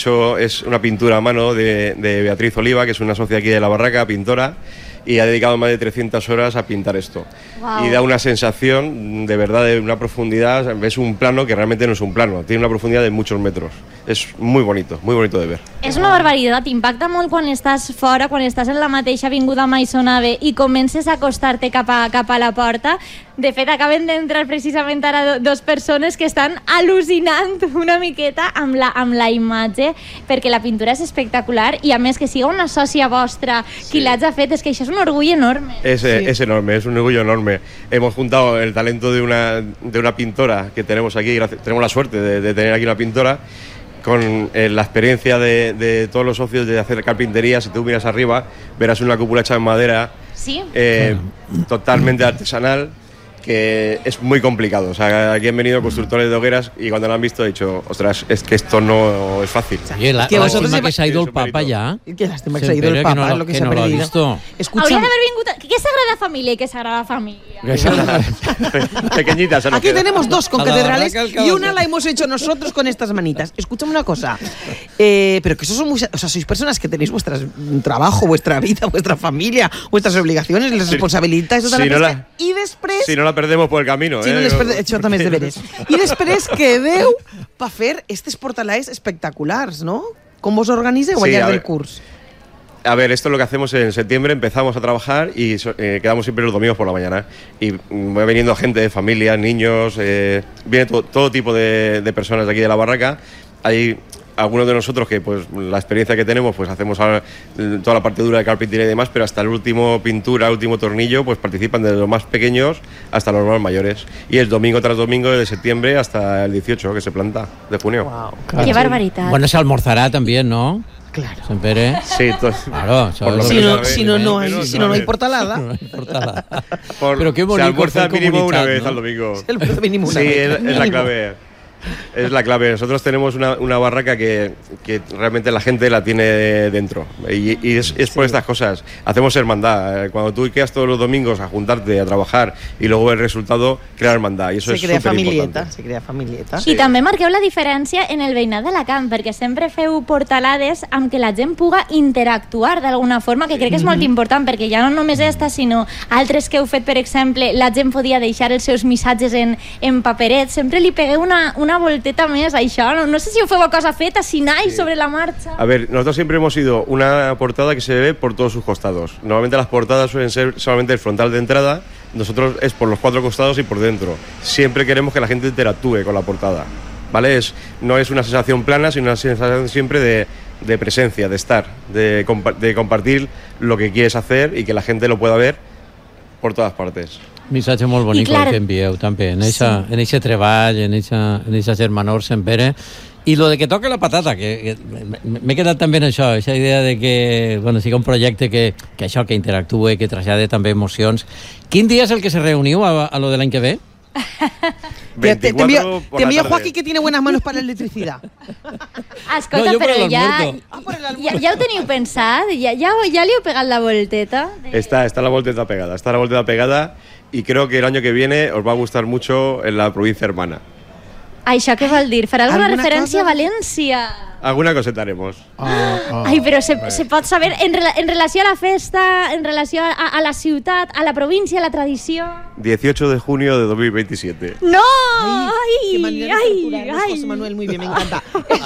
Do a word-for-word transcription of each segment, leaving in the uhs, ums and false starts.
hecho es una pintura a mano de, de Beatriz Oliva, que es una socia aquí de La Barraca, pintora, y ha dedicado más de trescientas horas a pintar esto. Wow. Y da una sensación de verdad de una profundidad, ves un plano que realmente no es un plano, tiene una profundidad de muchos metros. És muy bonito, muy bonito de ver. És una barbaritat, impacta molt quan estàs fora, quan estàs en la mateixa avinguda Maisonave i comences a acostar-te cap a, cap a la porta. De fet, acaben d'entrar precisament ara dos persones que estan al·lucinant una miqueta amb la, amb la imatge, perquè la pintura és espectacular i a més que siga una sòcia vostra qui sí. l'hagi fet, és que això és un orgull enorme. Es, sí. es enorme, es un orgullo enorme. Hemos juntado el talento de una, de una pintora que tenemos aquí, tenemos la suerte de, de tener aquí una pintora, con eh, la experiencia de, de todos los socios de hacer carpintería. Si tú miras arriba, verás una cúpula hecha en madera, ¿sí? eh, totalmente artesanal, que es muy complicado. O sea, aquí han venido constructores de hogueras y cuando lo han visto he dicho, ostras, es que esto no es fácil. Oye, la, que lástima se... que se ha ido el Papa ya. Qué lástima que se ha ido el Papa, no, es lo que, que se no ha perdido. Visto. Hauria d'haver vingut... Què Sagrada Familia y qué Sagrada Familia? Pequeñitas. Aquí queda. Tenemos dos concatedrales y una la hemos hecho nosotros con estas manitas. Escúchame una cosa. Eh, pero que eso son muy... O sea, sois personas que tenéis vuestro trabajo, vuestra vida, vuestra familia, vuestras obligaciones, las sí. responsabilitats, tota si la no pesca. La... I després... Si no la perdemos por el camino. Si no eh? les perde... Això també és deberes. I després quedeu per fer estes portalaes espectaculars, ¿no? Com vos organiseu sí, allà del curs? A ver, esto es lo que hacemos en septiembre, empezamos a trabajar y eh, quedamos siempre los domingos por la mañana. Y va viniendo gente, familias, niños, eh, viene to todo tipo de, de personas de aquí de La Barraca. Hay algunos de nosotros que, pues, la experiencia que tenemos, pues hacemos ahora toda la parte dura de carpintería y demás, pero hasta el último pintura, el último tornillo, pues participan desde los más pequeños hasta los más mayores. Y es domingo tras domingo, de septiembre hasta el dieciocho, que se planta, de junio. Wow, claro. Qué barbaridad. Bueno, se almorzará también, ¿no? Claro. Siempre. Sí, todo. Claro, si, no, si, no, no hay, si no, no hay portalada. No hay portalada. Por, pero qué bonito. Se almuerza mínimo una vez, ¿no? al domingo. Se almuerza mínimo una sí, vez. es, es la clave. Es la clave. Nosotros tenemos una, una barraca que, que realmente la gente la tiene dentro. Y, y es, es por sí. estas cosas. Hacemos hermandad. Cuando tú quedas todos los domingos a juntarte, a trabajar y luego el resultado, crear hermandad. Y eso se es crea súper familieta, importante. se crea familieta. Sí. I també marqueu la diferència en el veïnat d'Alacant, perquè sempre feu portalades amb què la gent puga interactuar d'alguna forma, que crec que és molt important, perquè ja no només esta, sinó altres que heu fet, per exemple, la gent podia deixar els seus missatges en, en paperet. Sempre li pegueu una, una volteta més a això. No, no sé si ho feu a cosa feta, si naix sí. sobre la marcha. A ver, nosotros siempre hemos sido una portada que se ve por todos sus costados. Normalmente las portadas suelen ser solamente el frontal de entrada. Nosotros es por los cuatro costados y por dentro. Siempre queremos que la gente interactúe con la portada, ¿vale? Es, no es una sensación plana, sino una sensación siempre de, de presencia, de estar, de, compa de compartir lo que quieres hacer y que la gente lo pueda ver por todas partes. Missatge molt bonic clar, el que envieu també, en eixa, sí. en eixa treball, en eixa, en eixa germanor sempre. I lo de que toca la patata, que, que m'he quedat també en això, aquesta idea de que, bueno, siga un projecte que, que això, que interactúe, que trasllade també emocions. Quin dia és el que se reuniu a, a lo de l'any que ve? Te, te, te envío, te envío Joaquín, que tiene buenas manos para la electricidad. Escolta, no, però ja, ah, ja, ja ho teniu pensat? Ja, ja, ja li heu pegat la volteta? De... Está, está la volteta pegada, está la volteta pegada y creo que el año que viene os va a gustar mucho en la provincia hermana. Això què vol dir? Farà alguna, ¿Alguna referència cosa? a València? Alguna coseta haremos. Ah, ah, Ai, però se, se pot saber en, rela, en relació a la festa, en relació a, a la ciutat, a la província, a la tradició... dieciocho de junio de dos mil veintisiete. ¡No! Ay, qué manera de ay, torturarnos, ay. José Manuel, muy bien, me encanta.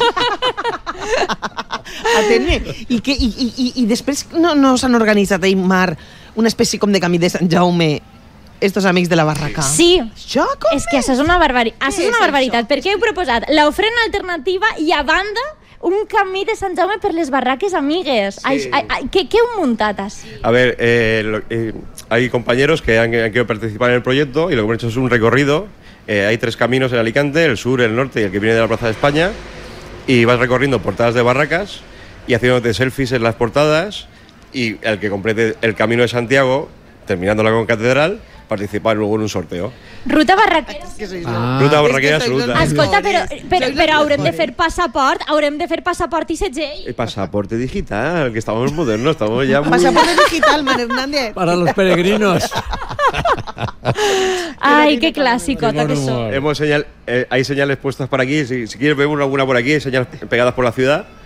Atene, i, que, i, i, i després no, no s'han organitzat a Mar una espècie com de camí de Sant Jaume estos amics de la Barraca? Sí, això com és que això és una, barbari això és és una barbaritat, això? perquè heu proposat l'ofrena alternativa i a banda un camí de Sant Jaume per les barraques amigues. Sí. Ai, ai, ai, què, què heu muntat així? A ver, eh, lo, eh, hay compañeros que han, han querido participar en el proyecto y lo que hemos hecho es un recorrido. Eh, hay tres caminos en Alicante, el sur, el norte y el que viene de la Plaza de España. Y vas recorriendo portadas de barracas y haciéndote selfies en las portadas, y el que complete el Camino de Santiago, terminando la concatedral, participar luego en un sorteo. Ruta barraquera. Ah. Ruta barraquera absoluta. Escolta, però, però, però haurem de fer passaport, haurem de fer passaport i segell. El pasaporte digital, que estamos modernos, estamos ya muy... Pasaporte digital, Man Hernández. Para los peregrinos. Ay, qué clasicota que son. Hemos señal, eh, hay señales puestas por aquí, si, si quieres vemos alguna por aquí, hay señales pegadas por la ciudad.